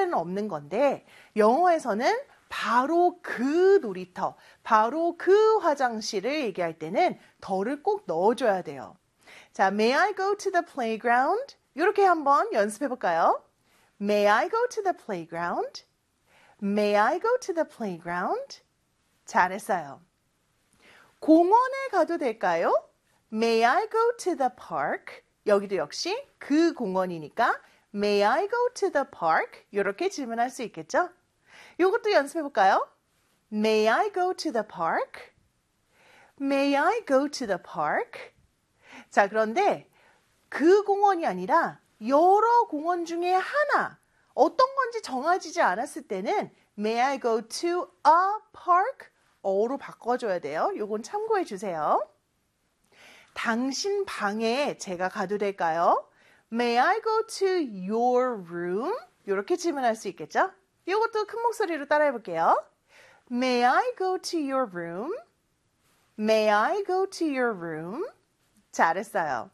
때는 없는 건데 영어에서는 바로 그 놀이터, 바로 그 화장실을 얘기할 때는 더를 꼭 넣어줘야 돼요. 자, May I go to the playground? 이렇게 한번 연습해 볼까요? May I go to the playground? May I go to the playground? 잘했어요. 공원에 가도 될까요? May I go to the park? 여기도 역시 그 공원이니까 May I go to the park? 이렇게 질문할 수 있겠죠? 이것도 연습해 볼까요? May I go to the park? May I go to the park? 자, 그런데 그 공원이 아니라 여러 공원 중에 하나, 어떤 건지 정해지지 않았을 때는 May I go to a park? 어로 바꿔줘야 돼요. 요건 참고해 주세요. 당신 방에 제가 가도 될까요? May I go to your room? 이렇게 질문할 수 있겠죠? 이것도 큰 목소리로 따라해 볼게요. May I go to your room? May I go to your room? 잘했어요.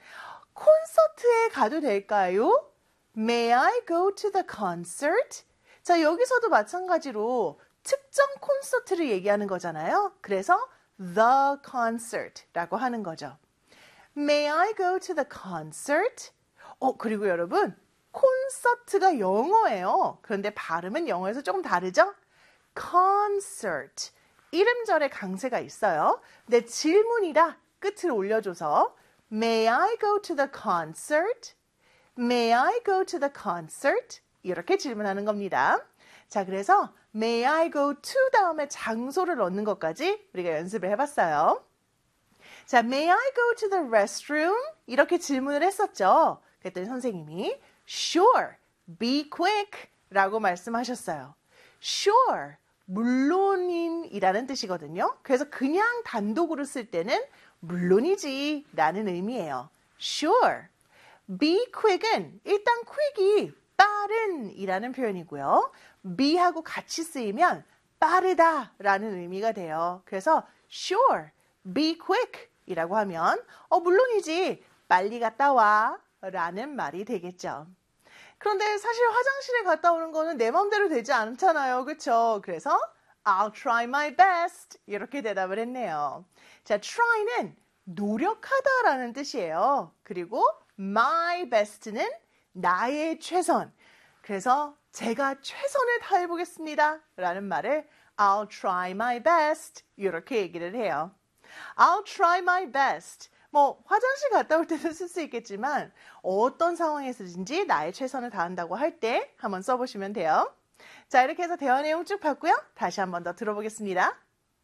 콘서트에 가도 될까요? May I go to the concert? 자, 여기서도 마찬가지로 특정 콘서트를 얘기하는 거잖아요. 그래서 the concert라고 하는 거죠. May I go to the concert? 그리고 여러분, 콘서트가 영어예요. 그런데 발음은 영어에서 조금 다르죠? concert. 이름절에 강세가 있어요. 근데 질문이라 끝을 올려줘서 May I go to the concert? May I go to the concert? 이렇게 질문하는 겁니다. 자, 그래서 May I go to 다음에 장소를 넣는 것까지 우리가 연습을 해봤어요. 자, May I go to the restroom? 이렇게 질문을 했었죠. 그랬더니 선생님이 Sure, be quick 라고 말씀하셨어요. Sure, 물론이라는 뜻이거든요. 그래서 그냥 단독으로 쓸 때는 물론이지 라는 의미예요. Sure. Be quick은 일단 quick이 빠른 이라는 표현이고요. be하고 같이 쓰이면 빠르다 라는 의미가 돼요. 그래서 sure, be quick 이라고 하면 물론이지 빨리 갔다 와 라는 말이 되겠죠. 그런데 사실 화장실에 갔다 오는 거는 내 마음대로 되지 않잖아요. 그렇죠? 그래서 I'll try my best 이렇게 대답을 했네요. 자, try는 노력하다라는 뜻이에요. 그리고 my best는 나의 최선. 그래서 제가 최선을 다해보겠습니다 라는 말을 I'll try my best 이렇게 얘기를 해요. I'll try my best. 화장실 갔다 올 때도 쓸 수 있겠지만 어떤 상황에서든지 나의 최선을 다한다고 할 때 한번 써보시면 돼요. 자, 이렇게 해서 대화 내용 쭉 봤고요. 다시 한번 더 들어보겠습니다.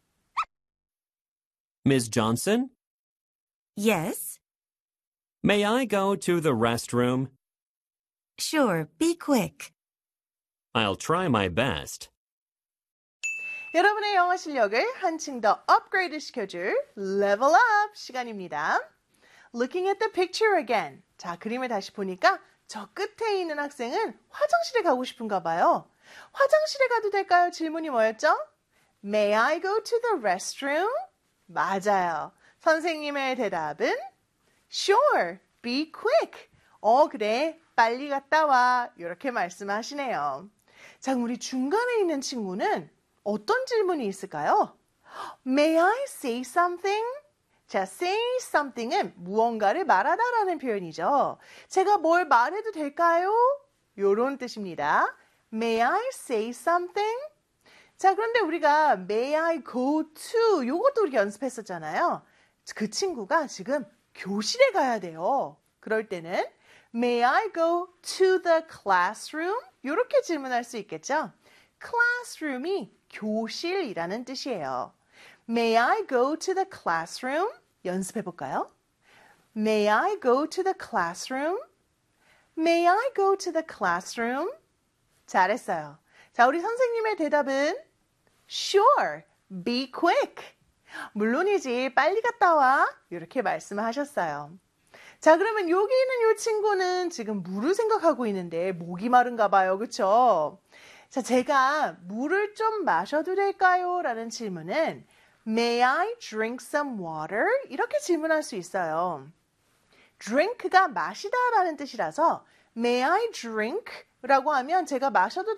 Ms. Johnson? Yes? May I go to the restroom? Sure, be quick. I'll try my best. 여러분의 영어 실력을 한층 더 업그레이드 시켜줄 Level Up 시간입니다. Looking at the picture again. 자, 그림을 다시 보니까 저 끝에 있는 학생은 화장실에 가고 싶은가 봐요. 화장실에 가도 될까요? 질문이 뭐였죠? May I go to the restroom? 맞아요. 선생님의 대답은 Sure, be quick. 그래, 빨리 갔다 와. 이렇게 말씀하시네요. 자, 우리 중간에 있는 친구는 어떤 질문이 있을까요? May I say something? 자, say something은 무언가를 말하다라는 표현이죠. 제가 뭘 말해도 될까요? 이런 뜻입니다. May I say something? 자, 그런데 우리가 May I go to 이것도 우리 연습했었잖아요. 그 친구가 지금 교실에 가야 돼요. 그럴 때는 May I go to the classroom? 이렇게 질문할 수 있겠죠? classroom이 교실이라는 뜻이에요. May I go to the classroom? 연습해 볼까요? May I go to the classroom? May I go to the classroom? 잘했어요. 자, 우리 선생님의 대답은 Sure, be quick. 물론이지, 빨리 갔다 와. 이렇게 말씀하셨어요. 자, 그러면 여기 있는 이 친구는 지금 물을 생각하고 있는데 목이 마른가 봐요. 그렇죠? 자, 제가 물을 좀 마셔도 될까요? 라는 질문은 May I drink some water? 이렇게 질문할 수 있어요. drink가 마시다 라는 뜻이라서 May I drink 라고 하면 제가 마셔도